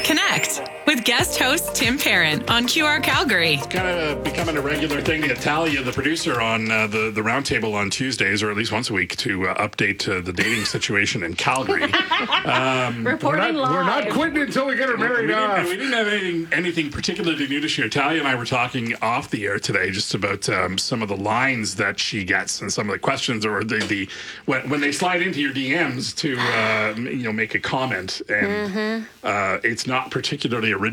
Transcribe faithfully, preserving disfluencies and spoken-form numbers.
Connect with guest host Tim Parent on Q R Calgary. Kind of becoming a regular thing to get Talia, the producer, on uh, the, the roundtable on Tuesdays, or at least once a week, to uh, update uh, the dating situation in Calgary. Um, Reporting we're, not, live. we're not quitting until we get her we, married didn't, off. we didn't have anything, anything particularly new to share. Talia and I were talking off the air today just about um, some of the lines that she gets and some of the questions, or the, the when, when they slide into your D Ms to uh, you know make a comment, and mm-hmm. uh, it's not particularly original.